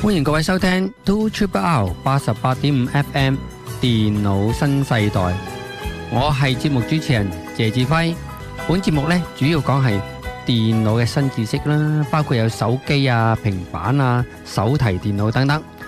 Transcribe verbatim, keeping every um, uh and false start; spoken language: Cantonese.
歡迎各位收聽 Two Triple R 八十八點五 F M 電腦新世代，我係節目主持人謝志輝。本節目呢主要講係電腦嘅新知識啦，包括有手機啊、平板啊、手提電腦等等。